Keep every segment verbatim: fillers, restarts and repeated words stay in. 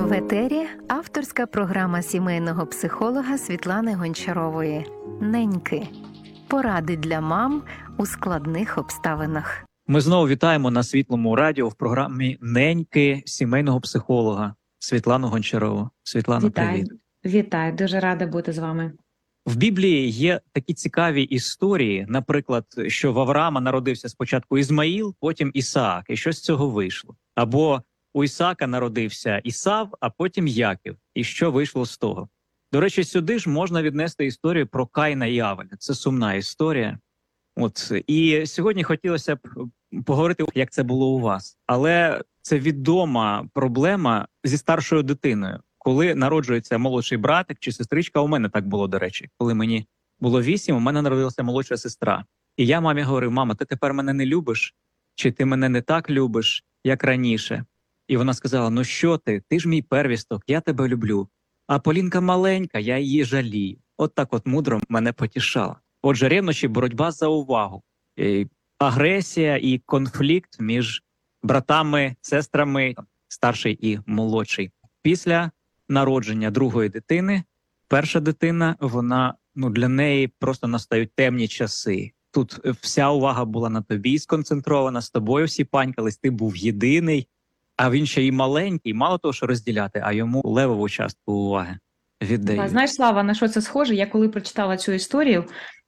В етері авторська програма сімейного психолога Світлани Гончарової «Неньки. Поради для мам у складних обставинах». Ми знову вітаємо на Світлому радіо в програмі «Неньки» сімейного психолога Світлану Гончарову. Світлано, Вітаю. привіт. Вітаю, дуже рада бути з вами. В Біблії є такі цікаві історії, наприклад, що в Авраама народився спочатку Ізмаїл, потім Ісаак, і що з цього вийшло. Або у Ісаака народився Ісав, а потім Яків, і що вийшло з того. До речі, сюди ж можна віднести історію про Каїна і Авеля. Це сумна історія. От. І сьогодні хотілося б поговорити, як це було у вас. Але це відома проблема зі старшою дитиною. Коли народжується молодший братик чи сестричка, у мене так було, до речі. Коли мені було вісім, у мене народилася молодша сестра. І я мамі говорив: мама, ти тепер мене не любиш? Чи ти мене не так любиш, як раніше? І вона сказала: ну що ти, ти ж мій первісток, я тебе люблю. А Полінка маленька, я її жалію. От так от мудро мене потішала. Отже, ревнощі, боротьба за увагу, і агресія і конфлікт між братами, сестрами, старший і молодший. Після народження другої дитини, перша дитина, вона, ну, для неї просто настають темні часи. Тут вся увага була на тобі сконцентрована, з тобою всі панькались, ти був єдиний, а він ще й маленький, мало того, що розділяти, а йому левову частку уваги віддають. Знаєш, Слава, на що це схоже? Я коли прочитала цю історію,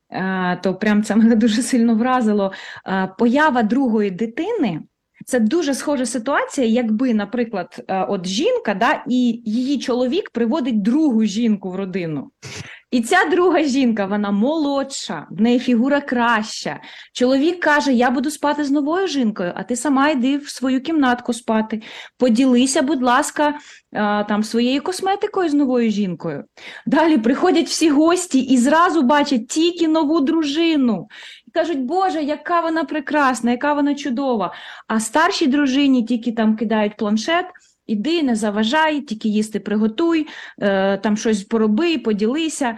то прям це мене дуже сильно вразило. Поява другої дитини – це дуже схожа ситуація, якби, наприклад, от жінка, да, і її чоловік приводить другу жінку в родину. І ця друга жінка, вона молодша, в неї фігура краща. Чоловік каже: я буду спати з новою жінкою, а ти сама йди в свою кімнатку спати. Поділися, будь ласка, там своєю косметикою з новою жінкою. Далі приходять всі гості і зразу бачать тільки нову дружину. І кажуть: Боже, яка вона прекрасна, яка вона чудова. А старшій дружині тільки там кидають планшет: іди, не заважай, тільки їсти приготуй, е, там щось пороби, поділися.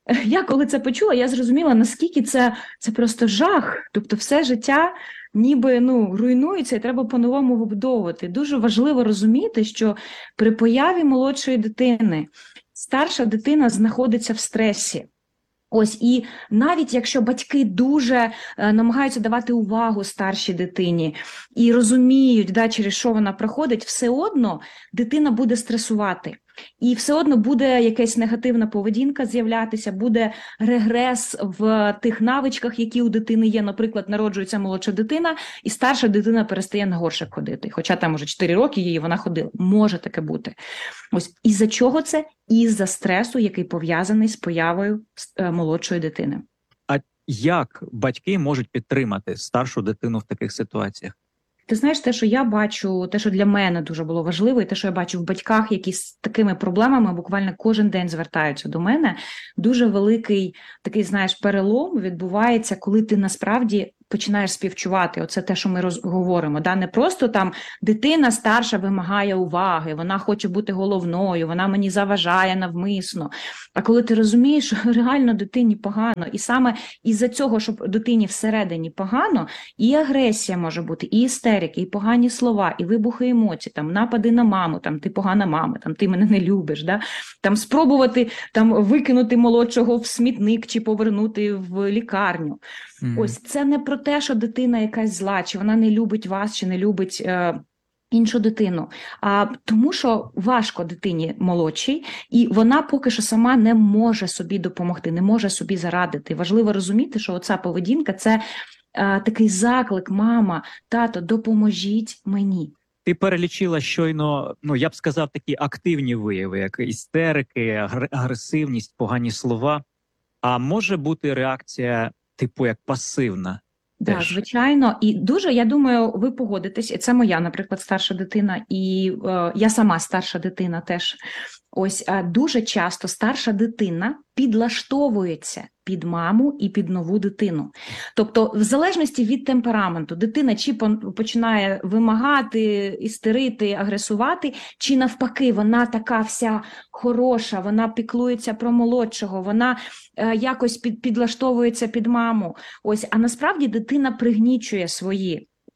Я коли це почула, я зрозуміла, наскільки це, це просто жах. Тобто все життя ніби, ну, руйнується і треба по-новому вибудовувати. Дуже важливо розуміти, що при появі молодшої дитини старша дитина знаходиться в стресі. Ось, і навіть якщо батьки дуже е, намагаються давати увагу старшій дитині і розуміють, да, через що вона проходить, все одно дитина буде стресувати. І все одно буде якась негативна поведінка з'являтися, буде регрес в тих навичках, які у дитини є. Наприклад, народжується молодша дитина, і старша дитина перестає на горшик ходити. Хоча там уже чотири роки її вона ходила. Може таке бути. Ось, із-за чого це? Із-за стресу, який пов'язаний з появою молодшої дитини. А як батьки можуть підтримати старшу дитину в таких ситуаціях? Ти знаєш, те, що я бачу, те, що для мене дуже було важливо, і те, що я бачу в батьках, які з такими проблемами буквально кожен день звертаються до мене, дуже великий такий, знаєш, перелом відбувається, коли ти насправді починаєш співчувати. Оце те, що ми роз... говоримо. Да? Не просто там дитина старша вимагає уваги, вона хоче бути головною, вона мені заважає навмисно. А коли ти розумієш, що реально дитині погано, і саме із-за цього, щоб дитині всередині погано, і агресія може бути, і істерики, і погані слова, і вибухи емоцій, там напади на маму, там ти погана мама, там ти мене не любиш, да? Там спробувати там викинути молодшого в смітник чи повернути в лікарню. Mm. Ось це не про те, що дитина якась зла, чи вона не любить вас, чи не любить е, іншу дитину, а тому, що важко дитині молодшій, і вона поки що сама не може собі допомогти, не може собі зарадити. Важливо розуміти, що оця поведінка – це е, такий заклик: мама, тато, допоможіть мені. Ти перелічила щойно, ну, я б сказав, такі активні вияви, як істерики, агресивність, погані слова. А може бути реакція типу як пасивна? Так, да, звичайно. І дуже, я думаю, ви погодитесь. Це моя, наприклад, старша дитина, і е, я сама старша дитина теж. Ось, е, дуже часто старша дитина підлаштовується під маму і під нову дитину. Тобто, в залежності від темпераменту, дитина чи починає вимагати, істерити, агресувати, чи навпаки, вона така вся хороша, вона піклується про молодшого, вона е, якось під, підлаштовується під маму. Ось, а насправді дитина пригнічує свої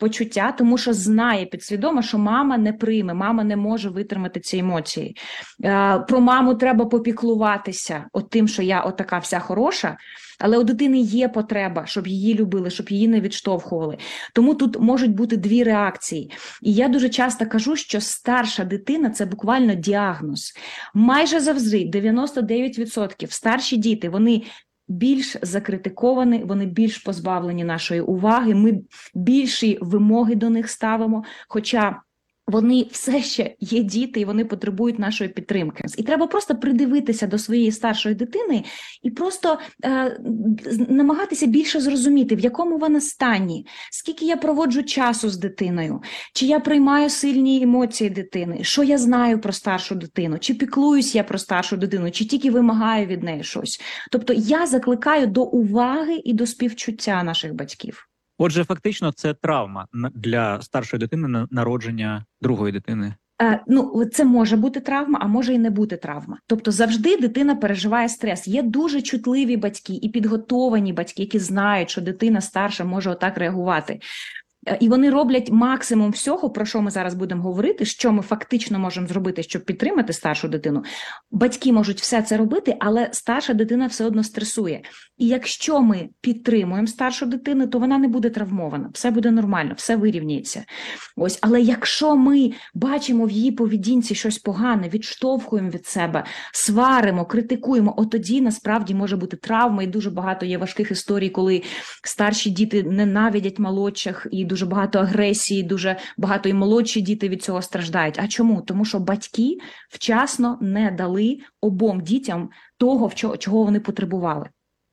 почуття, тому що знає підсвідомо, що мама не прийме, мама не може витримати ці емоції. Е, про маму треба попіклуватися от тим, що я отака вся хороша, але у дитини є потреба, щоб її любили, щоб її не відштовхували. Тому тут можуть бути дві реакції. І я дуже часто кажу, що старша дитина – це буквально діагноз. Майже завжди, дев'яносто дев'ять відсотків старші діти, вони більш закритиковані, вони більш позбавлені нашої уваги, ми більші вимоги до них ставимо, хоча вони все ще є діти, і вони потребують нашої підтримки. І треба просто придивитися до своєї старшої дитини і просто е, намагатися більше зрозуміти, в якому вона стані, скільки я проводжу часу з дитиною, чи я приймаю сильні емоції дитини, що я знаю про старшу дитину, чи піклуюсь я про старшу дитину, чи тільки вимагаю від неї щось. Тобто я закликаю до уваги і до співчуття наших батьків. Отже, фактично, це травма для старшої дитини народження другої дитини. Е, ну, це може бути травма, а може і не бути травма. Тобто завжди дитина переживає стрес. Є дуже чутливі батьки і підготовані батьки, які знають, що дитина старша може отак реагувати. І вони роблять максимум всього, про що ми зараз будемо говорити, що ми фактично можемо зробити, щоб підтримати старшу дитину. Батьки можуть все це робити, але старша дитина все одно стресує. І якщо ми підтримуємо старшу дитину, то вона не буде травмована, все буде нормально, все вирівняється. Ось, але якщо ми бачимо в її поведінці щось погане, відштовхуємо від себе, сваримо, критикуємо, от тоді насправді може бути травма, і дуже багато є важких історій, коли старші діти ненавидять молодших, і дуже багато агресії, дуже багато і молодші діти від цього страждають. А чому? Тому що батьки вчасно не дали обом дітям того, чого вони потребували.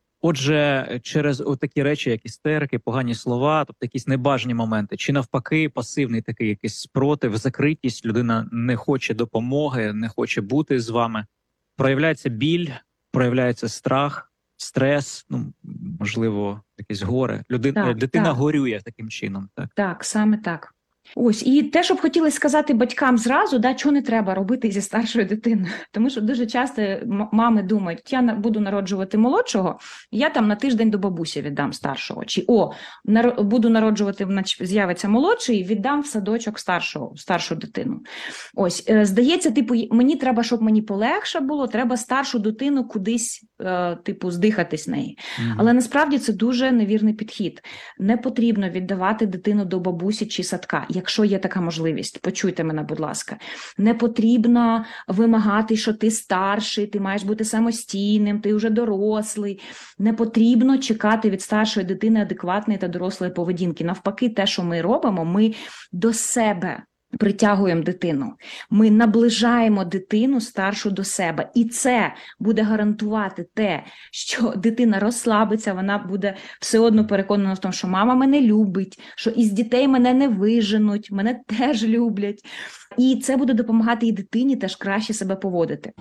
Отже, через такі речі, як істерики, погані слова, тобто якісь небажані моменти, чи навпаки пасивний такий якийсь спротив, закритість, людина не хоче допомоги, не хоче бути з вами, проявляється біль, проявляється страх, стрес, ну, можливо, якесь горе. Людина, так, дитина так. горює таким чином. Так, так, саме так. Ось, і те, що б хотілося сказати батькам зразу, да, чого не треба робити зі старшою дитиною. Тому що дуже часто мами думають, я буду народжувати молодшого, я там на тиждень до бабусі віддам старшого. Чи, о, буду народжувати, з'явиться молодший, віддам в садочок старшого, старшу дитину. Ось, здається, типу, мені треба, щоб мені полегше було, треба старшу дитину кудись, типу, здихатись неї. Mm-hmm. Але насправді це дуже невірний підхід. Не потрібно віддавати дитину до бабусі чи садка. Якщо є така можливість, почуйте мене, будь ласка. Не потрібно вимагати, що ти старший, ти маєш бути самостійним, ти вже дорослий. Не потрібно чекати від старшої дитини адекватної та дорослої поведінки. Навпаки, те, що ми робимо, ми до себе притягуємо дитину. Ми наближаємо дитину старшу до себе. І це буде гарантувати те, що дитина розслабиться, вона буде все одно переконана в тому, що мама мене любить, що із дітей мене не виженуть, мене теж люблять. І це буде допомагати і дитині теж краще себе поводити.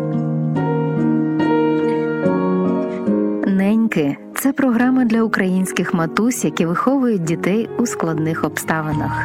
Неньки – це програма для українських матусь, які виховують дітей у складних обставинах.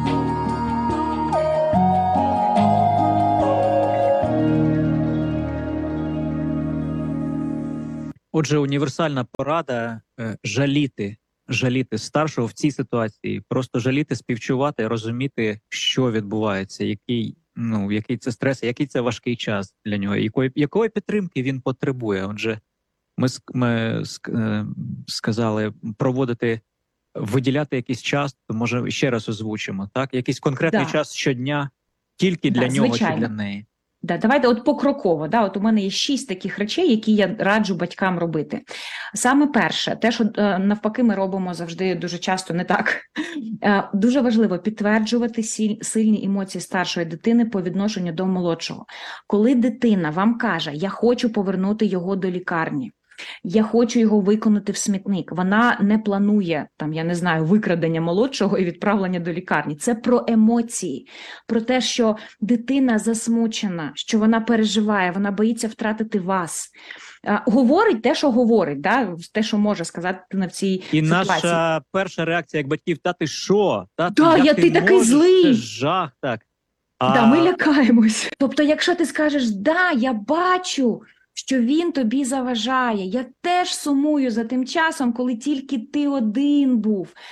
Отже, універсальна порада е, – жаліти, жаліти старшого в цій ситуації, просто жаліти, співчувати, розуміти, що відбувається, який, ну, який це стрес, який це важкий час для нього, якої, якої підтримки він потребує. Отже, ми, ми е, сказали проводити, виділяти якийсь час, то може ще раз озвучимо, так? Якийсь конкретний да. час щодня тільки для да, нього звичайно. чи для неї. Да, давайте от покроково. Да, от у мене є шість таких речей, які я раджу батькам робити. Саме перше, те, що навпаки ми робимо завжди дуже часто не так. Дуже важливо підтверджувати сильні емоції старшої дитини по відношенню до молодшого. Коли дитина вам каже, я хочу повернути його до лікарні, я хочу його виконати в смітник. Вона не планує, там, я не знаю, викрадення молодшого і відправлення до лікарні. Це про емоції, про те, що дитина засмучена, що вона переживає, вона боїться втратити вас. Говорить те, що говорить, да? Те, що може сказати на в цій і ситуації. І наша перша реакція як батьків, та ти що? Та, да, як я, ти, ти такий можеш? злий. Це жах, так. А... Да, ми лякаємось. Тобто, якщо ти скажеш, да, я бачу, що він тобі заважає. Я теж сумую за тим часом, коли тільки ти один був.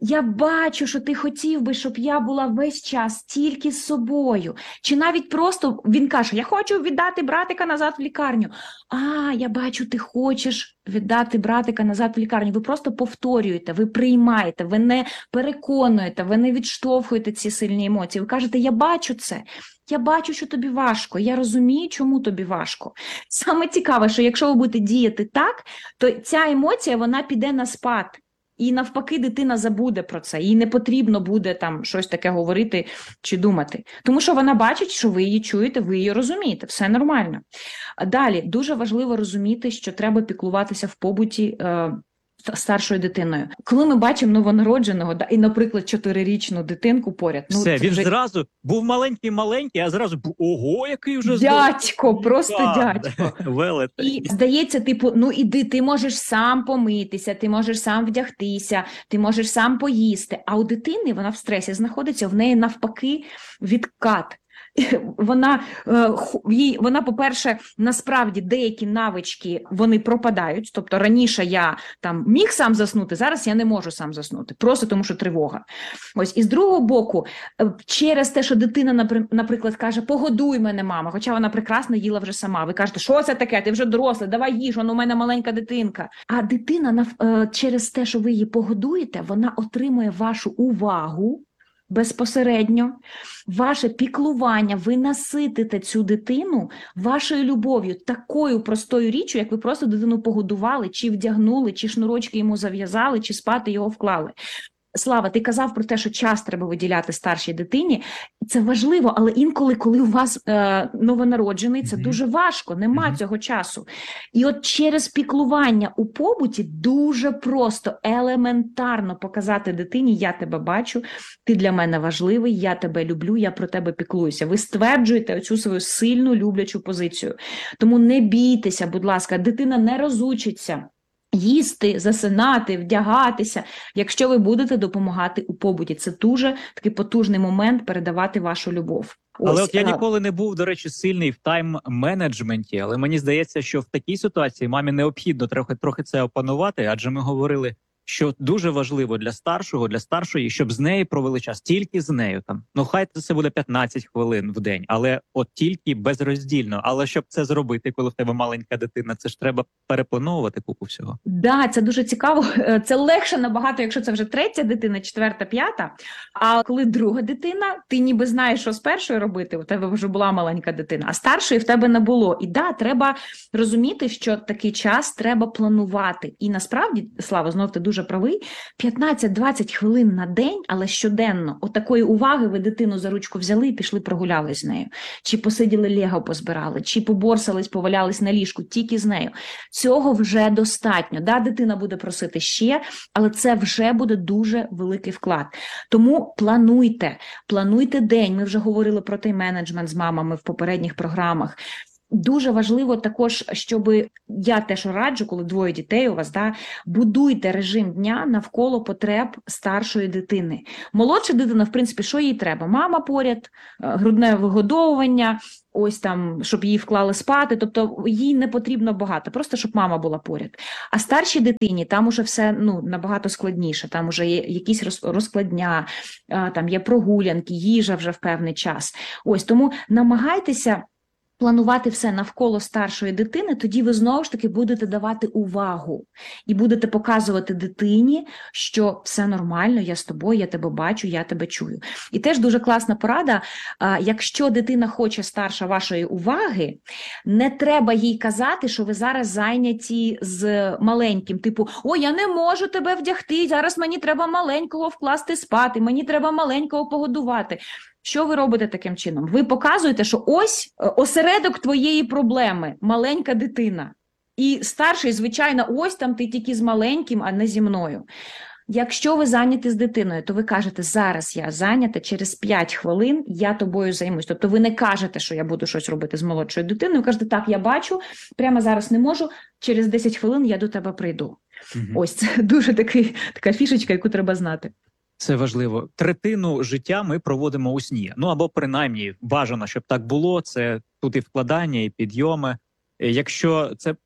Я бачу, що ти хотів би, щоб я була весь час тільки з собою. Чи навіть просто він каже, я хочу віддати братика назад в лікарню. А, я бачу, ти хочеш віддати братика назад в лікарню. Ви просто повторюєте, ви приймаєте, ви не переконуєте, ви не відштовхуєте ці сильні емоції. Ви кажете, я бачу це. Я бачу, що тобі важко, я розумію, чому тобі важко. Саме цікаве, що якщо ви будете діяти так, то ця емоція, вона піде на спад. І навпаки, дитина забуде про це, їй не потрібно буде там щось таке говорити чи думати. Тому що вона бачить, що ви її чуєте, ви її розумієте, все нормально. Далі, дуже важливо розуміти, що треба піклуватися в побуті е, старшою дитиною. Коли ми бачимо новонародженого, да, і, наприклад, чотирирічну дитинку поряд. Ну, все, він вже... зразу був маленький-маленький, а зразу був, ого, який вже дядько, здоровий. просто Да, дядько. велетень. І здається, типу, ну іди, ти можеш сам помитися, ти можеш сам вдягтися, ти можеш сам поїсти. А у дитини, вона в стресі знаходиться, в неї навпаки відкат. Вона, їй, вона, по-перше, насправді деякі навички, вони пропадають. Тобто раніше я там міг сам заснути, зараз я не можу сам заснути, просто тому що тривога. Ось, і з другого боку, через те, що дитина, наприклад, каже, погодуй мене, мама, хоча вона прекрасно їла вже сама. Ви кажете, що це таке, ти вже дорослий, давай їж, у мене маленька дитинка. А дитина через те, що ви її погодуєте, вона отримує вашу увагу, безпосередньо, ваше піклування, ви наситите цю дитину вашою любов'ю, такою простою річчю, як ви просто дитину погодували, чи вдягнули, чи шнурочки йому зав'язали, чи спати його вклали. Слава, ти казав про те, що час треба виділяти старшій дитині. Це важливо, але інколи, коли у вас е, новонароджений, це mm-hmm. дуже важко, нема mm-hmm. цього часу. І от через піклування у побуті дуже просто, елементарно показати дитині, я тебе бачу, ти для мене важливий, я тебе люблю, я про тебе піклуюся. Ви стверджуєте оцю свою сильну, люблячу позицію. Тому не бійтеся, будь ласка, дитина не розучиться їсти, засинати, вдягатися, якщо ви будете допомагати у побуті. Це дуже такий потужний момент передавати вашу любов. Але Ось, от я а... ніколи не був, до речі, сильний в тайм-менеджменті, але мені здається, що в такій ситуації мамі необхідно трохи, трохи це опанувати, адже ми говорили, що дуже важливо для старшого, для старшої, щоб з нею провели час, тільки з нею. Там. Ну, хай це буде п'ятнадцять хвилин в день, але от тільки безроздільно. Але щоб це зробити, коли в тебе маленька дитина, це ж треба переплановувати купу всього. Да, це дуже цікаво. Це легше набагато, якщо це вже третя дитина, четверта, п'ята. А коли друга дитина, ти ніби знаєш, що з першою робити, у тебе вже була маленька дитина, а старшої в тебе не було. І да, треба розуміти, що такий час треба планувати. І насправді, Слава, знов ти дуже дуже правий, п'ятнадцять-двадцять хвилин на день, але щоденно, отакої уваги ви дитину за ручку взяли і пішли прогулялись з нею. Чи посиділи лего позбирали, чи поборсались, повалялись на ліжку, тільки з нею. Цього вже достатньо. Да, дитина буде просити ще, але це вже буде дуже великий вклад. Тому плануйте, плануйте день. Ми вже говорили про тайм-менеджмент з мамами в попередніх програмах. Дуже важливо також, щоб я теж раджу, коли двоє дітей у вас, да, будуйте режим дня навколо потреб старшої дитини. Молодша дитина, в принципі, що їй треба? Мама поряд, грудне вигодовування, ось там, щоб її вклали спати, тобто їй не потрібно багато, просто щоб мама була поряд. А старшій дитині там уже все ну, набагато складніше, там уже є якісь розкладня, там є прогулянки, їжа вже в певний час. Ось, тому намагайтеся планувати все навколо старшої дитини, тоді ви знову ж таки будете давати увагу і будете показувати дитині, що все нормально, я з тобою, я тебе бачу, я тебе чую. І теж дуже класна порада, якщо дитина хоче старша вашої уваги, не треба їй казати, що ви зараз зайняті з маленьким, типу, о, я не можу тебе вдягти, зараз мені треба маленького вкласти спати, мені треба маленького погодувати. Що ви робите таким чином? Ви показуєте, що ось осередок твоєї проблеми – маленька дитина. І старший, звичайно, ось там ти тільки з маленьким, а не зі мною. Якщо ви зайняті з дитиною, то ви кажете, зараз я зайнята, через п'ять хвилин я тобою займусь. Тобто ви не кажете, що я буду щось робити з молодшою дитиною, ви кажете, так, я бачу, прямо зараз не можу, через десять хвилин я до тебе прийду. Угу. Ось це дуже такий, така фішечка, яку треба знати. Це важливо. Третину життя ми проводимо у сні. Ну, або принаймні бажано, щоб так було. Це тут і вкладання, і підйоми. Якщо це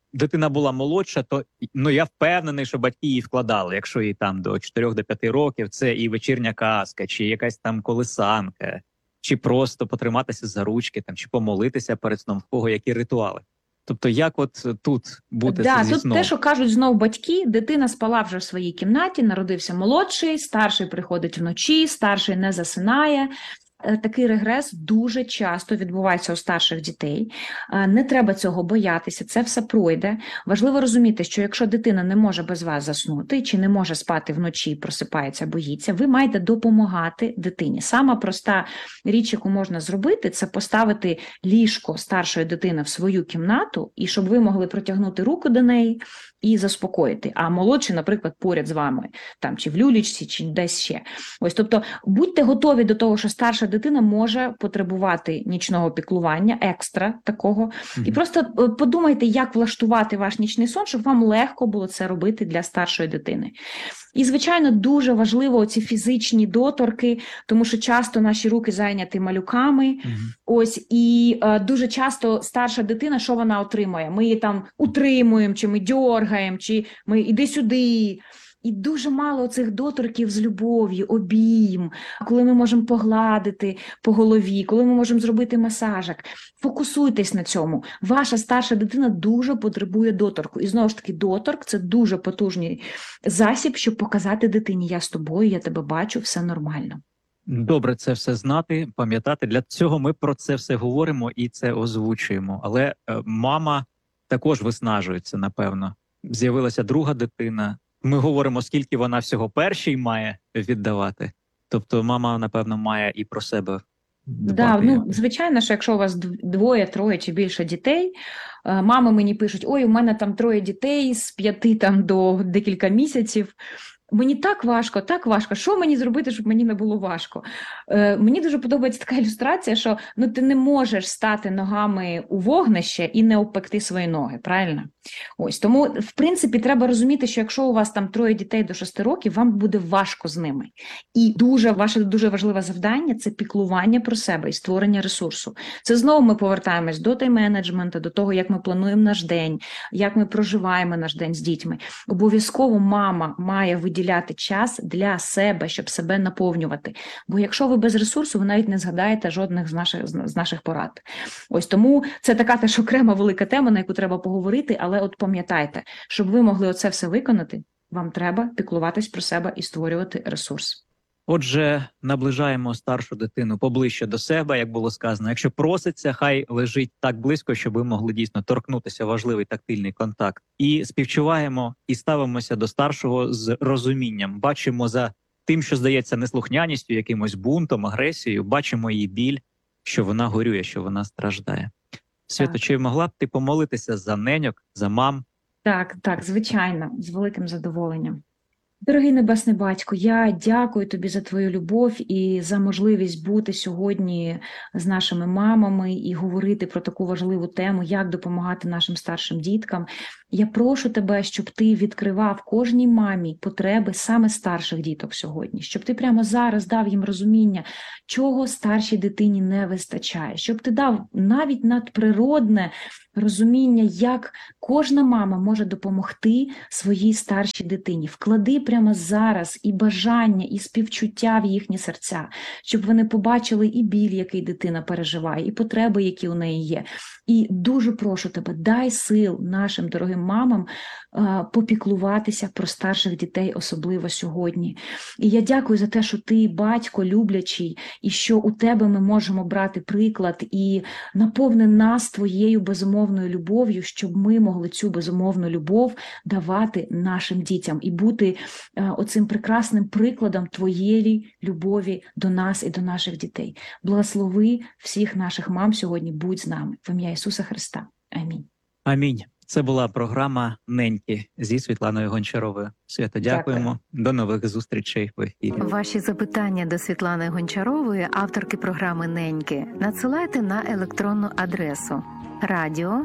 дитина була молодша, то ну я впевнений, що батьки її вкладали, якщо їй там до чотирьох до п'яти років, це і вечірня казка, чи якась там колисанка, чи просто потриматися за ручки, там, чи помолитися перед сном, в кого які ритуали. Тобто, як от тут бути да, зі тут сном? те, що кажуть знов батьки, дитина спала вже в своїй кімнаті, народився молодший, старший приходить вночі, старший не засинає. Такий регрес дуже часто відбувається у старших дітей. Не треба цього боятися, це все пройде. Важливо розуміти, що якщо дитина не може без вас заснути, чи не може спати вночі, просипається, боїться, ви маєте допомагати дитині. Сама проста річ, яку можна зробити, це поставити ліжко старшої дитини в свою кімнату, і щоб ви могли протягнути руку до неї і заспокоїти. А молодший, наприклад, поряд з вами, там, чи в люлічці, чи десь ще. Ось, тобто, будьте готові до того, що старша дитина може потребувати нічного піклування, екстра такого. Mm-hmm. І просто подумайте, як влаштувати ваш нічний сон, щоб вам легко було це робити для старшої дитини. І, звичайно, дуже важливо ці фізичні доторки, тому що часто наші руки зайняті малюками. Mm-hmm. Ось, і е, дуже часто старша дитина, що вона отримує? Ми її там утримуємо, чи ми дьоргаємо, чи ми іди сюди. І дуже мало цих доторків з любов'ю, обійм, коли ми можемо погладити по голові, коли ми можемо зробити масажик. Фокусуйтесь на цьому. Ваша старша дитина дуже потребує доторку. І знову ж таки, доторк – це дуже потужний засіб, щоб показати дитині: я з тобою, я тебе бачу, все нормально. Добре це все знати, пам'ятати. Для цього ми про це все говоримо і це озвучуємо. Але е, мама також виснажується, напевно. З'явилася друга дитина. Ми говоримо, скільки вона всього першій має віддавати. Тобто мама, напевно, має і про себе дбати. Да, ну, звичайно, що якщо у вас двоє, троє чи більше дітей, мами мені пишуть: ой, у мене там троє дітей з п'яти там до декілька місяців. Мені так важко, так важко. Що мені зробити, щоб мені не було важко? Е, мені дуже подобається така ілюстрація, що ну, ти не можеш стати ногами у вогнище і не обпекти свої ноги, правильно? Ось, тому, в принципі, треба розуміти, що якщо у вас там троє дітей до шести років, вам буде важко з ними. І дуже, ваше дуже важливе завдання – це піклування про себе і створення ресурсу. Це знову ми повертаємось до тайм-менеджменту, до того, як ми плануємо наш день, як ми проживаємо наш день з дітьми. Обов'язково мама має виділяти час для себе, щоб себе наповнювати. Бо якщо ви без ресурсу, ви навіть не згадаєте жодних з наших, з наших порад. Ось тому це така теж окрема велика тема, на яку треба поговорити, але от пам'ятайте, щоб ви могли оце все виконати, вам треба піклуватись про себе і створювати ресурс. Отже, наближаємо старшу дитину поближче до себе, як було сказано. Якщо проситься, хай лежить так близько, щоб ви могли дійсно торкнутися, важливий тактильний контакт. І співчуваємо, і ставимося до старшого з розумінням. Бачимо за тим, що здається неслухняністю, якимось бунтом, агресією, бачимо її біль, що вона горює, що вона страждає. Свято, чи могла б ти помолитися за неньок, за мам? Так, так, звичайно, з великим задоволенням. Дорогий Небесний Батько, я дякую Тобі за Твою любов і за можливість бути сьогодні з нашими мамами і говорити про таку важливу тему, як допомагати нашим старшим діткам. Я прошу Тебе, щоб Ти відкривав кожній мамі потреби саме старших діток сьогодні, щоб Ти прямо зараз дав їм розуміння, чого старшій дитині не вистачає, щоб Ти дав навіть надприродне розуміння, як кожна мама може допомогти своїй старшій дитині. Вклади прямо зараз і бажання, і співчуття в їхні серця, щоб вони побачили і біль, який дитина переживає, і потреби, які у неї є. І дуже прошу Тебе, дай сил нашим дорогим мамам а, попіклуватися про старших дітей, особливо сьогодні. І я дякую за те, що Ти, батько люблячий, і що у Тебе ми можемо брати приклад і наповни нас Твоєю безумовною любов'ю, щоб ми могли цю безумовну любов давати нашим дітям і бути а, оцим прекрасним прикладом Твоєї любові до нас і до наших дітей. Благослови всіх наших мам сьогодні, будь з нами. В ім'я Ісуса Христа. Амінь. Амінь. Це була програма «Неньки» зі Світланою Гончаровою. Свято, дякуємо. Дякую. До нових зустрічей в ефірі. Ваші запитання до Світлани Гончарової, авторки програми «Неньки», надсилайте на електронну адресу радіо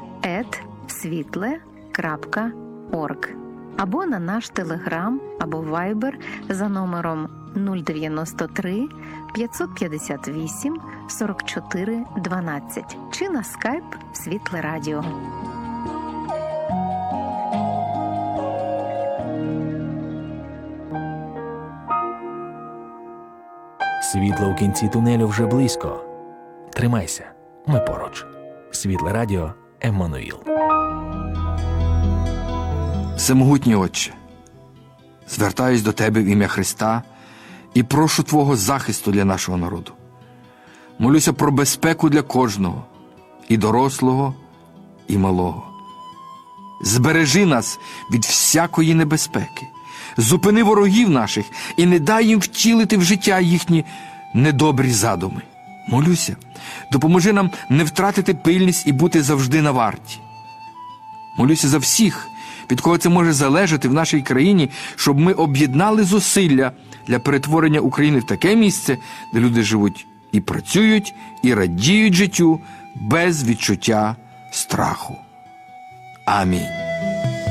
ет світле крапка орг або на наш телеграм або вайбер за номером нуль дев'яносто три п'ятсот п'ятдесят вісім сорок чотири дванадцять чи на скайп Світле Радіо. Світло у кінці тунелю вже близько. Тримайся, ми поруч. Світле радіо Еммануїл. Всемогутній Отче, звертаюсь до Тебе в ім'я Христа і прошу Твого захисту для нашого народу. Молюся про безпеку для кожного, і дорослого, і малого. Збережи нас від всякої небезпеки. Зупини ворогів наших і не дай їм втілити в життя їхні недобрі задуми. Молюся, допоможи нам не втратити пильність і бути завжди на варті. Молюся за всіх, від кого це може залежати в нашій країні, щоб ми об'єднали зусилля для перетворення України в таке місце, де люди живуть і працюють, і радіють життю без відчуття страху. Амінь.